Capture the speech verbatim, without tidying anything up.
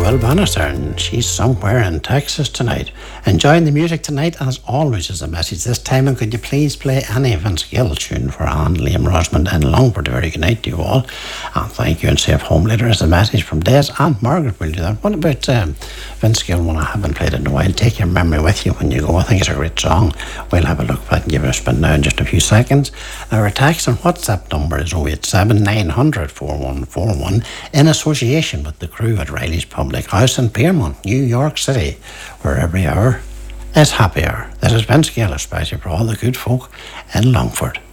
Will Bannister, and she's somewhere in Texas tonight. Enjoying the music tonight, and as always is a message this time, and could you please play any Vince Gill tune for Anne, Liam, Rosamond and Longford? A very good night to you all, and thank you, and safe home later is a message from Des and Margaret. Will do that. What about um, Vince Gill, one I haven't played in a while? Take your memory with you when you go. I think it's a great song. We'll have a look at it and give it a spin now in just a few seconds. Our text and WhatsApp number is oh eight seven, nine hundred, four one four one in association with the crew at Riley's Public House in Piermont, New York City, where every hour is happy hour. This is Vince Gill, especially for all the good folk in Longford.